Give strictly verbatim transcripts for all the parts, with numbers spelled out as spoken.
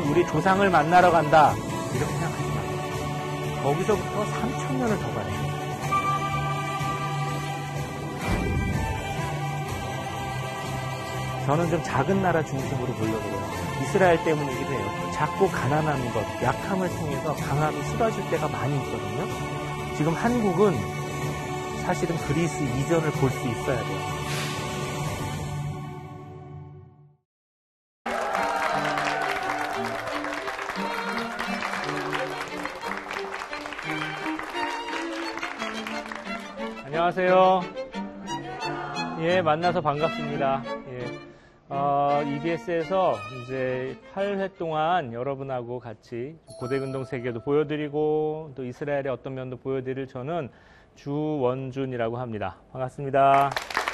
우리 조상을 만나러 간다 이렇게 생각하지 마세요. 거기서부터 삼천 년을 더 가요. 저는 좀 작은 나라 중심으로 보려고 해요. 이스라엘 때문이기도 해요. 작고 가난한 것, 약함을 통해서 강함이 쏟아질 때가 많이 있거든요. 지금 한국은 사실은 그리스 이전을 볼 수 있어야 돼요. 안녕하세요. 예, 만나서 반갑습니다. 예. 어, 이비에스에서 이제 팔 회 동안 여러분하고 같이 고대근동 세계도 보여드리고 또 이스라엘의 어떤 면도 보여드릴 저는 주원준이라고 합니다. 반갑습니다.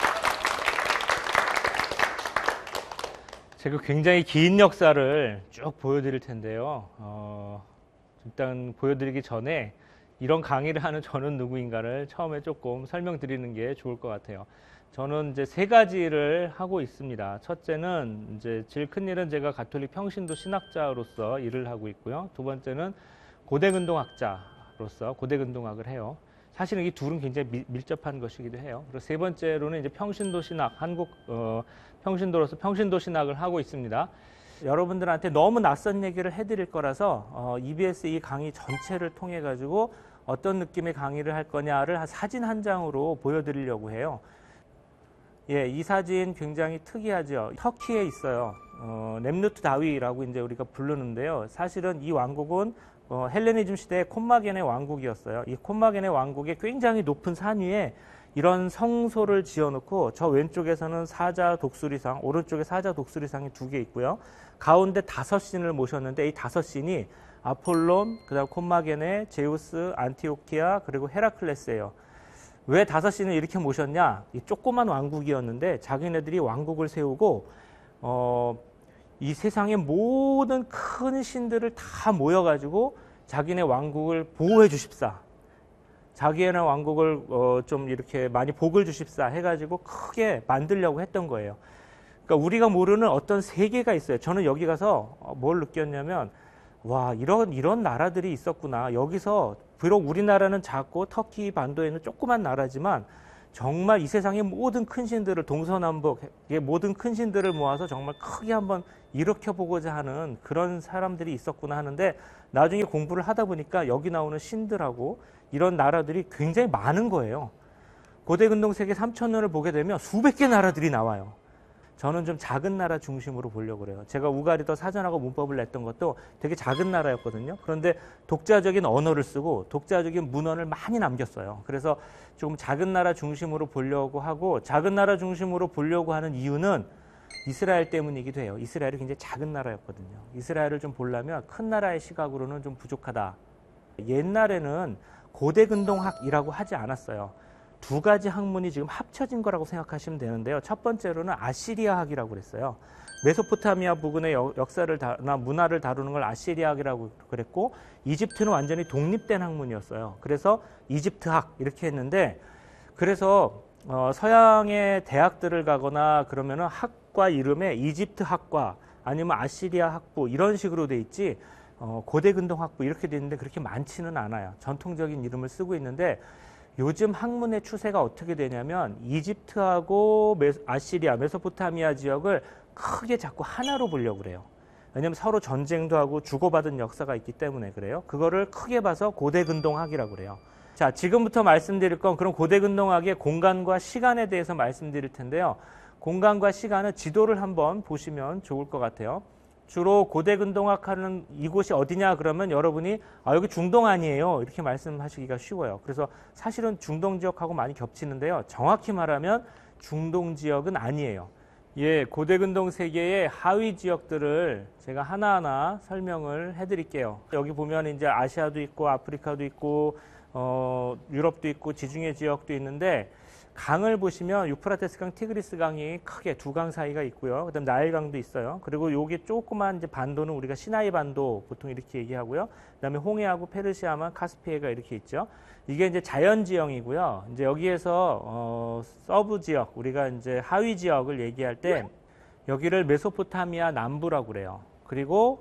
제가 굉장히 긴 역사를 쭉 보여드릴 텐데요. 어, 일단 보여드리기 전에 이런 강의를 하는 저는 누구인가를 처음에 조금 설명드리는 게 좋을 것 같아요. 저는 이제 세 가지를 하고 있습니다. 첫째는 이제 제일 큰 일은 제가 가톨릭 평신도 신학자로서 일을 하고 있고요. 두 번째는 고대근동학자로서 고대근동학을 해요. 사실은 이 둘은 굉장히 미, 밀접한 것이기도 해요. 그리고 세 번째로는 이제 평신도 신학, 한국 어, 평신도로서 평신도 신학을 하고 있습니다. 여러분들한테 너무 낯선 얘기를 해드릴 거라서 어, 이비에스 이 강의 전체를 통해 가지고 어떤 느낌의 강의를 할 거냐를 사진 한 장으로 보여드리려고 해요. 예, 이 사진 굉장히 특이하죠. 터키에 있어요. 어, 넴루트 다위라고 이제 우리가 부르는데요. 사실은 이 왕국은 어, 헬레니즘 시대의 콤마겐의 왕국이었어요. 이 콤마겐의 왕국의 굉장히 높은 산 위에 이런 성소를 지어놓고 저 왼쪽에서는 사자 독수리상, 오른쪽에 사자 독수리상이 두 개 있고요. 가운데 다섯 신을 모셨는데 이 다섯 신이 아폴론, 그다음 콤마겐의 제우스, 안티오키아, 그리고 헤라클레스예요. 왜 다섯 신을 이렇게 모셨냐? 이 조그만 왕국이었는데 자기네들이 왕국을 세우고 어, 이 세상의 모든 큰 신들을 다 모여가지고 자기네 왕국을 보호해 주십사. 자기네 왕국을 어, 좀 이렇게 많이 복을 주십사 해가지고 크게 만들려고 했던 거예요. 그러니까 우리가 모르는 어떤 세계가 있어요. 저는 여기 가서 뭘 느꼈냐면 와, 이런 이런 나라들이 있었구나. 여기서 비록 우리나라는 작고 터키 반도에는 조그만 나라지만 정말 이 세상의 모든 큰 신들을 동서남북의 모든 큰 신들을 모아서 정말 크게 한번 일으켜보고자 하는 그런 사람들이 있었구나 하는데 나중에 공부를 하다 보니까 여기 나오는 신들하고 이런 나라들이 굉장히 많은 거예요. 고대근동 세계 삼천 년을 보게 되면 수백 개 나라들이 나와요. 저는 좀 작은 나라 중심으로 보려고 그래요. 제가 우가리더 사전하고 문법을 냈던 것도 되게 작은 나라였거든요. 그런데 독자적인 언어를 쓰고 독자적인 문헌을 많이 남겼어요. 그래서 조금 작은 나라 중심으로 보려고 하고 작은 나라 중심으로 보려고 하는 이유는 이스라엘 때문이기도 해요. 이스라엘이 굉장히 작은 나라였거든요. 이스라엘을 좀 보려면 큰 나라의 시각으로는 좀 부족하다. 옛날에는 고대근동학이라고 하지 않았어요. 두 가지 학문이 지금 합쳐진 거라고 생각하시면 되는데요. 첫 번째로는 아시리아학이라고 그랬어요. 메소포타미아 부근의 역사를 다루나 문화를 다루는 걸 아시리아학이라고 그랬고 이집트는 완전히 독립된 학문이었어요. 그래서 이집트학 이렇게 했는데 그래서 어, 서양의 대학들을 가거나 그러면은 학과 이름에 이집트 학과 아니면 아시리아 학부 이런 식으로 돼 있지 어, 고대근동학부 이렇게 돼 있는데 그렇게 많지는 않아요. 전통적인 이름을 쓰고 있는데 요즘 학문의 추세가 어떻게 되냐면 이집트하고 메, 아시리아, 메소포타미아 지역을 크게 자꾸 하나로 보려고 그래요. 왜냐하면 서로 전쟁도 하고 주고받은 역사가 있기 때문에 그래요. 그거를 크게 봐서 고대근동학이라고 그래요. 자, 지금부터 말씀드릴 건 그럼 고대근동학의 공간과 시간에 대해서 말씀드릴 텐데요. 공간과 시간은 지도를 한번 보시면 좋을 것 같아요. 주로 고대근동학 하는 이곳이 어디냐 그러면 여러분이 아 여기 중동 아니에요 이렇게 말씀하시기가 쉬워요. 그래서 사실은 중동 지역하고 많이 겹치는데요. 정확히 말하면 중동 지역은 아니에요. 예, 고대근동 세계의 하위 지역들을 제가 하나하나 설명을 해드릴게요. 여기 보면 이제 아시아도 있고 아프리카도 있고 어, 유럽도 있고 지중해 지역도 있는데 강을 보시면 유프라테스 강, 티그리스 강이 크게 두 강 사이가 있고요. 그다음 나일 강도 있어요. 그리고 요게 조그만 이제 반도는 우리가 시나이 반도 보통 이렇게 얘기하고요. 그다음에 홍해하고 페르시아만 카스피해가 이렇게 있죠. 이게 이제 자연 지형이고요. 이제 여기에서 어, 서브 지역, 우리가 이제 하위 지역을 얘기할 때 여기를 메소포타미아 남부라고 그래요. 그리고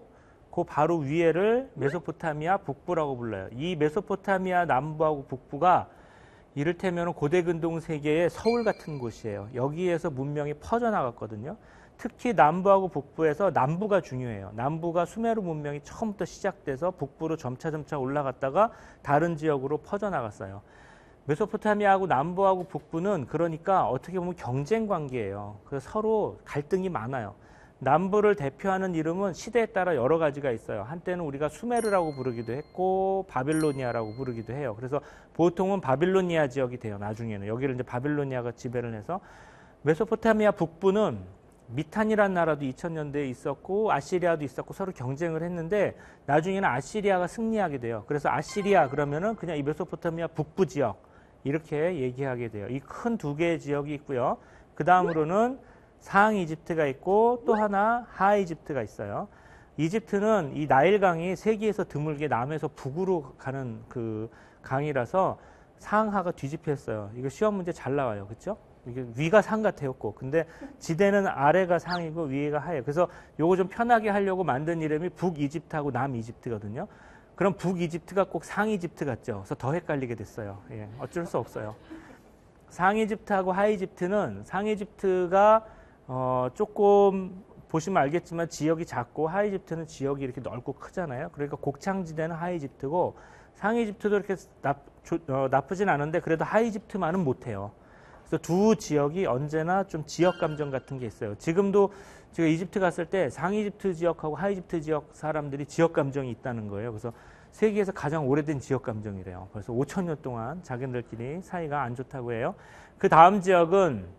그 바로 위에를 메소포타미아 북부라고 불러요. 이 메소포타미아 남부하고 북부가 이를테면 고대 근동 세계의 서울 같은 곳이에요. 여기에서 문명이 퍼져나갔거든요. 특히 남부하고 북부에서 남부가 중요해요. 남부가 수메르 문명이 처음부터 시작돼서 북부로 점차점차 올라갔다가 다른 지역으로 퍼져나갔어요. 메소포타미아하고 남부하고 북부는 그러니까 어떻게 보면 경쟁 관계예요. 그래서 서로 갈등이 많아요. 남부를 대표하는 이름은 시대에 따라 여러 가지가 있어요. 한때는 우리가 수메르라고 부르기도 했고 바빌로니아라고 부르기도 해요. 그래서 보통은 바빌로니아 지역이 돼요. 나중에는 여기를 이제 바빌로니아가 지배를 해서 메소포타미아 북부는 미탄이라는 나라도 이천 년대에 있었고 아시리아도 있었고 서로 경쟁을 했는데 나중에는 아시리아가 승리하게 돼요. 그래서 아시리아 그러면은 그냥 이 메소포타미아 북부 지역 이렇게 얘기하게 돼요. 이 큰 두 개의 지역이 있고요. 그 다음으로는 상하 이집트가 있고 또 하나 하하 이집트가 있어요. 이집트는 이 나일강이 세계에서 드물게 남에서 북으로 가는 그 강이라서 상하가 뒤집혔어요. 이거 시험 문제 잘 나와요. 그렇죠? 이게 위가 상 같아요, 꼭. 근데 지대는 아래가 상이고 위가 하예요. 그래서 요거 좀 편하게 하려고 만든 이름이 북이집트하고 남이집트거든요. 그럼 북이집트가 꼭 상이집트 같죠? 그래서 더 헷갈리게 됐어요. 예, 어쩔 수 없어요. 상이집트하고 하이집트는 상이집트가 어, 조금 보시면 알겠지만 지역이 작고 하이집트는 지역이 이렇게 넓고 크잖아요. 그러니까 곡창지대는 하이집트고 상이집트도 이렇게 나, 조, 어, 나쁘진 않은데 그래도 하이집트만은 못해요. 그래서 두 지역이 언제나 좀 지역 감정 같은 게 있어요. 지금도 제가 이집트 갔을 때 상이집트 지역하고 하이집트 지역 사람들이 지역 감정이 있다는 거예요. 그래서 세계에서 가장 오래된 지역 감정이래요. 벌써 오천 년 동안 자기들끼리 사이가 안 좋다고 해요. 그 다음 지역은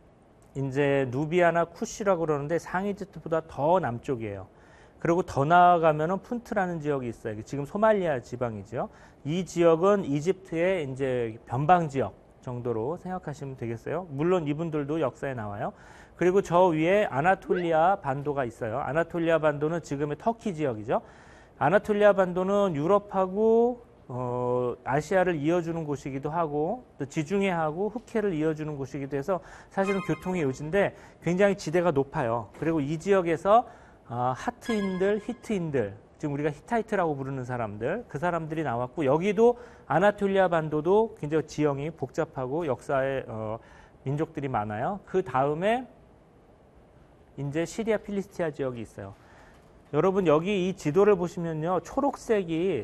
이제 누비아나 쿠시라고 그러는데 상이집트보다 더 남쪽이에요. 그리고 더 나아가면은 푼트라는 지역이 있어요. 지금 소말리아 지방이죠. 이 지역은 이집트의 이제 변방 지역 정도로 생각하시면 되겠어요. 물론 이분들도 역사에 나와요. 그리고 저 위에 아나톨리아 반도가 있어요. 아나톨리아 반도는 지금의 터키 지역이죠. 아나톨리아 반도는 유럽하고 어, 아시아를 이어주는 곳이기도 하고 또 지중해하고 흑해를 이어주는 곳이기도 해서 사실은 교통의 요지인데 굉장히 지대가 높아요. 그리고 이 지역에서 어, 하트인들, 히트인들, 지금 우리가 히타이트라고 부르는 사람들, 그 사람들이 나왔고 여기도 아나톨리아 반도도 굉장히 지형이 복잡하고 역사의 어, 민족들이 많아요. 그 다음에 이제 시리아 필리스티아 지역이 있어요. 여러분 여기 이 지도를 보시면요. 초록색이